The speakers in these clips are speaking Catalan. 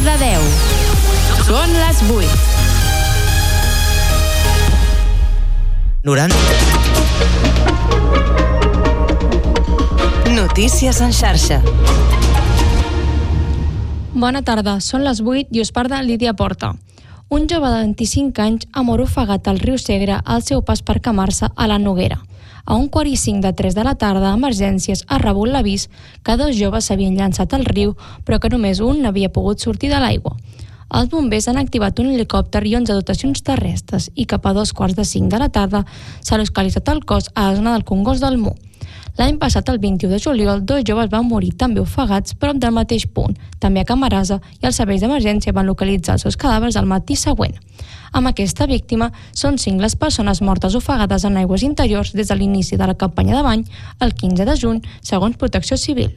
de 10. Són les 8. 90. Notícies en xarxa. Bona tarda, són les 8 i us parla Lídia Porta. Un jove de 25 anys ha mort ofegat al riu Segre al seu pas per Camarsa a la Noguera. A 1:45 de 3 de la tarda, a emergències ha rebut l'avís que 2 joves s'havien llançat al riu, però que només un havia pogut sortir de l'aigua. Els bombers han activat un helicòpter i 11 dotacions terrestres i cap a 2:45 de la tarda s'ha localitzat el cos a la zona del Congost del Mu. L'any passat, el 21 de juliol, 2 joves van morir també ofegats prop del mateix punt, també a Camarasa, i els serveis d'emergència van localitzar els seus cadàvers al matí següent. Amb aquesta víctima, són 5 les persones mortes ofegades en aigües interiors des de l'inici de la campanya de bany el 15 de juny, segons Protecció Civil.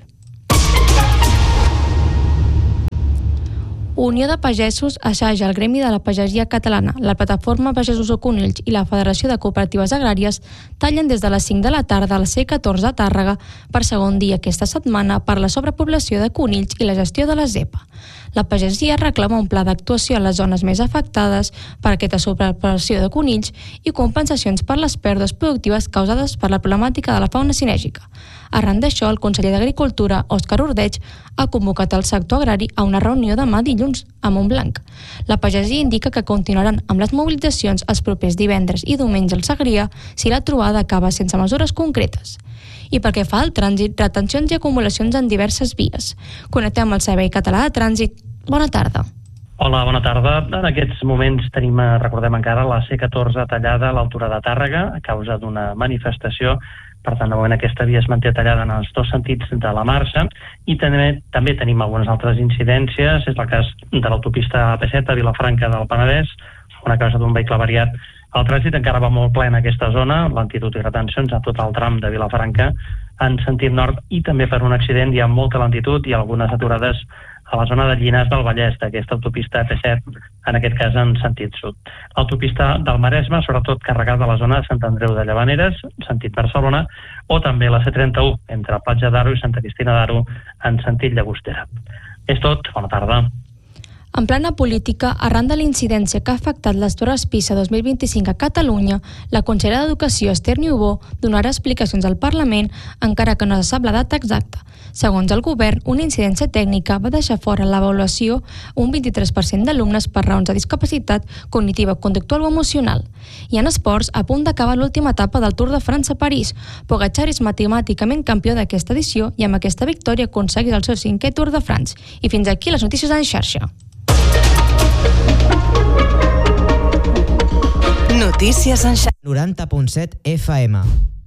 Unió de Pagesos assaja el Gremi de la Pagesia Catalana, la Plataforma Pagesos o Conills i la Federació de Cooperatives Agràries tallen des de les 5 de la tarda a la C14 a Tàrrega per segon dia aquesta setmana per la sobrepoblació de conills i la gestió de la zepa. La pagesia reclama un pla d'actuació a les zones més afectades per aquesta sobrepoblació de conills i compensacions per les pèrdues productives causades per la problemàtica de la fauna cinègica. Arran d'això, el conseller d'Agricultura, Òscar Ordeig, ha convocat el sector agrari a una reunió demà dilluns a Montblanc. La pagesia indica que continuaran amb les mobilitzacions els propers divendres i diumenge al Segrià si la trobada acaba sense mesures concretes. I pel que fa al trànsit, retencions i acumulacions en diverses vies. Connectem amb el Servei Català de Trànsit. Bona tarda. Hola, bona tarda. En aquests moments tenim, recordem encara, la C14 tallada a l'altura de Tàrrega a causa d'una manifestació. Per tant, de moment aquesta via es manté tallada en els 2 sentits de la marxa i també tenim algunes altres incidències. És el cas de l'autopista AP7 a Vilafranca del Penedès, on a causa d'un vehicle variat el trànsit encara va molt ple en aquesta zona, lentitud i retencions a tot el tram de Vilafranca en sentit nord, i també per un accident hi ha molta lentitud i algunes aturades a la zona de Llinars del Vallès, d'aquesta autopista AP7, en aquest cas en sentit sud. L'autopista del Maresme, sobretot carregada a la zona de Sant Andreu de Llavaneres, sentit Barcelona, o també la C31, entre Platja d'Aro i Santa Cristina d'Aro, en sentit Llagostera. És tot, bona tarda. En plana política, arran de l'incidència que ha afectat les Torres Pisa 2025 a Catalunya, la consellera d'Educació, Esther Niubó, donarà explicacions al Parlament, encara que no se sap la data exacta. Segons el govern, una incidència tècnica va deixar fora l'avaluació un 23% d'alumnes per raons de discapacitat cognitiva, conductual o emocional. I en esports, a punt d'acabar l'última etapa del Tour de França a París, Pogačar és matemàticament campió d'aquesta edició i amb aquesta victòria aconsegueix el seu 5è Tour de France. I fins aquí les notícies en xarxa. Notícies en xarxa. 90.7 FM.